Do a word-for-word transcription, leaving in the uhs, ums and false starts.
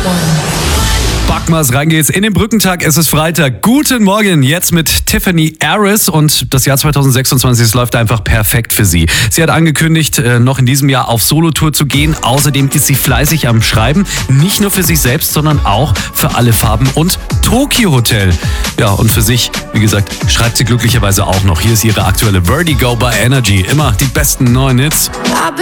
Backmas, rein geht's in den Brückentag. Es ist Freitag. Guten Morgen, jetzt mit Tiffany Aris und das Jahr zweitausendsechsundzwanzig läuft einfach perfekt für sie. Sie hat angekündigt, noch in diesem Jahr auf Solotour zu gehen. Außerdem ist sie fleißig am Schreiben, nicht nur für sich selbst, sondern auch für Alle Farben und Tokio Hotel. Ja, und für sich, wie gesagt, schreibt sie glücklicherweise auch noch. Hier ist ihre aktuelle Vertigo bei Energy. Immer die besten neuen Hits.